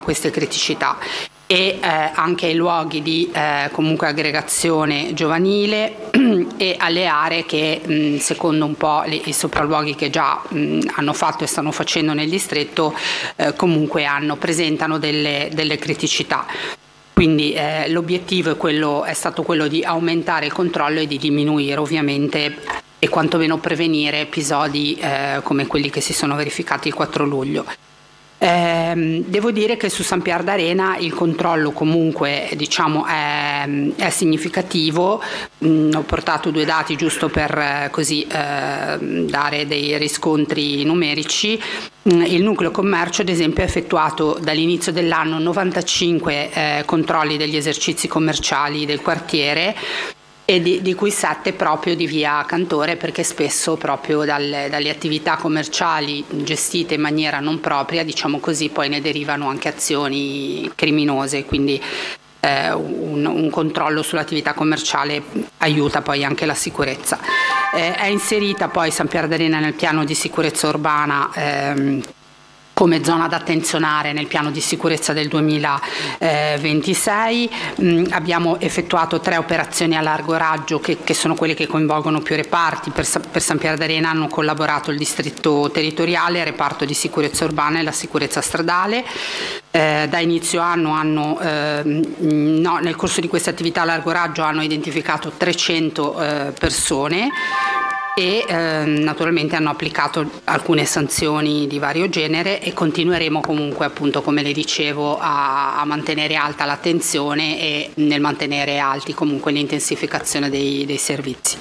queste criticità e anche ai luoghi di comunque aggregazione giovanile e alle aree che secondo un po' i sopralluoghi che già hanno fatto e stanno facendo nel distretto comunque presentano delle criticità. Quindi l'obiettivo è stato quello di aumentare il controllo e di diminuire ovviamente e quantomeno prevenire episodi come quelli che si sono verificati il 4 luglio. Devo dire che su San Pier d'Arena il controllo comunque è significativo. Ho portato 2 dati giusto per così dare dei riscontri numerici. Il nucleo commercio ad esempio ha effettuato dall'inizio dell'anno 95 controlli degli esercizi commerciali del quartiere e di cui 7 proprio di via Cantore, perché spesso proprio dalle attività commerciali gestite in maniera non propria, diciamo così, poi ne derivano anche azioni criminose, quindi un controllo sull'attività commerciale aiuta poi anche la sicurezza. È inserita poi San Pier d'Arena nel piano di sicurezza urbana come zona da attenzionare nel piano di sicurezza del 2026. Abbiamo effettuato 3 operazioni a largo raggio che sono quelle che coinvolgono più reparti. Per San Pier d'Arena hanno collaborato il distretto territoriale, il reparto di sicurezza urbana e la sicurezza stradale. Da inizio anno nel corso di queste attività a largo raggio hanno identificato 300 persone e naturalmente hanno applicato alcune sanzioni di vario genere e continueremo comunque, appunto, come le dicevo, a mantenere alta l'attenzione e nel mantenere alti comunque l'intensificazione dei servizi.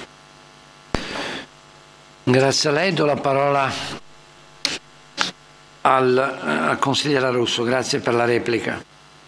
Grazie a lei, do la parola al consigliere Russo. Grazie per la replica.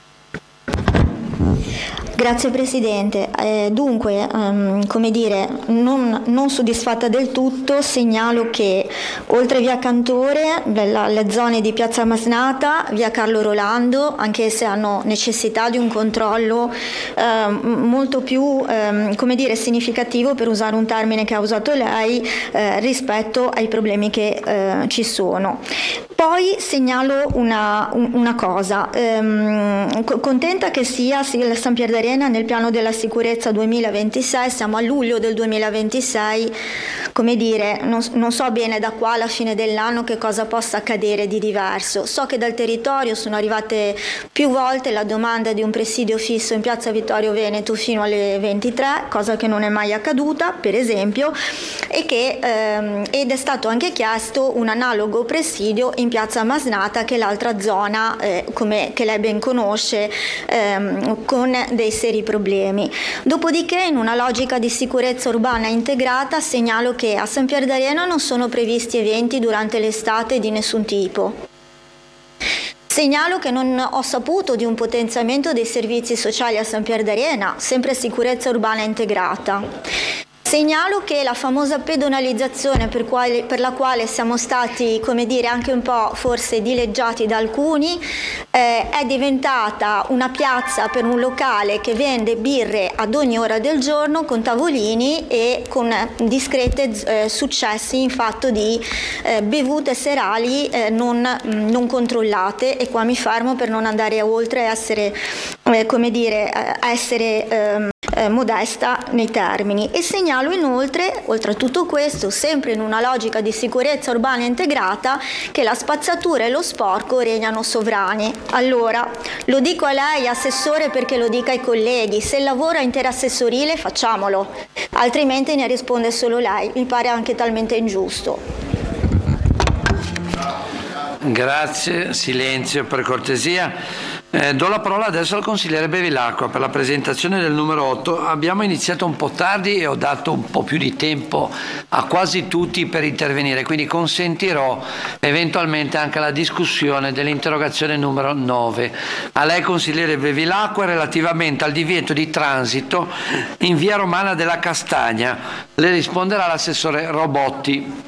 Grazie Presidente. Dunque, come dire, non soddisfatta del tutto, segnalo che oltre via Cantore, le zone di Piazza Masnata, via Carlo Rolando, anche se hanno necessità di un controllo molto più, come dire, significativo, per usare un termine che ha usato lei, rispetto ai problemi che ci sono. Poi segnalo una cosa, contenta che sia il San Pier d'Arena nel piano della sicurezza 2026, siamo a luglio del 2026, come dire, non so bene da qua alla fine dell'anno che cosa possa accadere di diverso. So che dal territorio sono arrivate più volte la domanda di un presidio fisso in piazza Vittorio Veneto fino alle 23, cosa che non è mai accaduta, per esempio, ed è stato anche chiesto un analogo presidio in piazza Masnata, che è l'altra zona, che lei ben conosce, con dei seri problemi. Dopodiché, in una logica di sicurezza urbana integrata, segnalo che a San Pier d'Arena non sono previsti eventi durante l'estate di nessun tipo. Segnalo che non ho saputo di un potenziamento dei servizi sociali a San Pier d'Arena, sempre sicurezza urbana integrata. Segnalo che la famosa pedonalizzazione per la quale siamo stati, come dire, anche un po' forse dileggiati da alcuni, è diventata una piazza per un locale che vende birre ad ogni ora del giorno con tavolini e con discrete successi in fatto di bevute serali non controllate, e qua mi fermo per non andare oltre e essere, come dire, modesta nei termini. E segnalo inoltre, oltre a tutto questo, sempre in una logica di sicurezza urbana integrata, che la spazzatura e lo sporco regnano sovrani. Allora, lo dico a lei, Assessore, perché lo dica ai colleghi: se il lavoro è interassessorile, facciamolo, altrimenti ne risponde solo lei. Mi pare anche talmente ingiusto. Grazie, silenzio per cortesia. Do la parola adesso al consigliere Bevilacqua per la presentazione del numero 8. Abbiamo iniziato un po' tardi e ho dato un po' più di tempo a quasi tutti per intervenire, quindi consentirò eventualmente anche la discussione dell'interrogazione numero 9. A lei, consigliere Bevilacqua, relativamente al divieto di transito in via Romana della Castagna. Le risponderà l'assessore Robotti.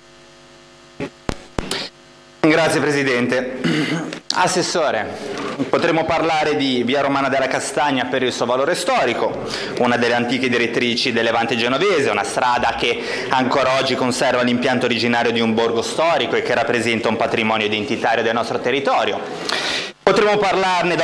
Grazie Presidente. Assessore, potremmo parlare di via Romana della Castagna per il suo valore storico, una delle antiche direttrici del Levante genovese, una strada che ancora oggi conserva l'impianto originario di un borgo storico e che rappresenta un patrimonio identitario del nostro territorio. Potremmo parlarne